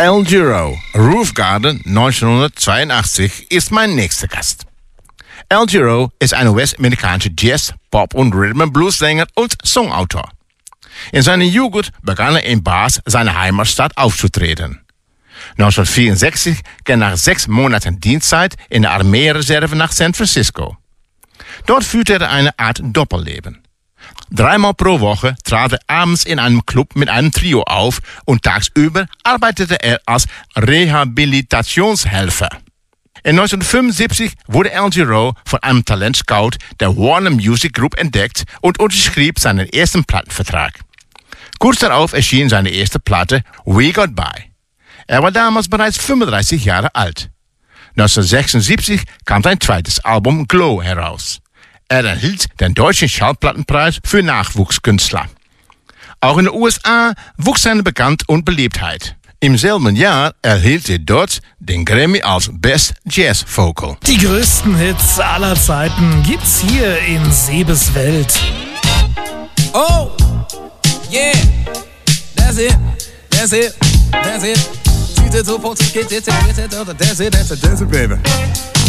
Al Jarreau, Roof Garden 1982, ist mein nächster Gast. Al Jarreau ist ein US-amerikanischer Jazz-, Pop- und Rhythm-and-Blues-Sänger und Songautor. In seiner Jugend begann er in Bath, seine Heimatstadt, aufzutreten. 1964 ging nach 6 Monaten Dienstzeit in der Armeereserve nach San Francisco. Dort führte er eine Art Doppelleben. 3-mal pro Woche trat er abends in einem Club mit einem Trio auf und tagsüber arbeitete er als Rehabilitationshelfer. In 1975 wurde Al Jarreau von einem Talentscout der Warner Music Group entdeckt und unterschrieb seinen ersten Plattenvertrag. Kurz darauf erschien seine erste Platte We Got By. Er war damals bereits 35 Jahre alt. 1976 kam sein zweites Album Glow heraus. Er erhielt den Deutschen Schallplattenpreis für Nachwuchskünstler. Auch in den USA wuchs seine Bekanntheit und Beliebtheit. Im selben Jahr erhielt er dort den Grammy als Best Jazz Vocal. Die größten Hits aller Zeiten gibt's hier in Sebes Welt. Oh, yeah, that's it, that's it, that's it. That's it, baby.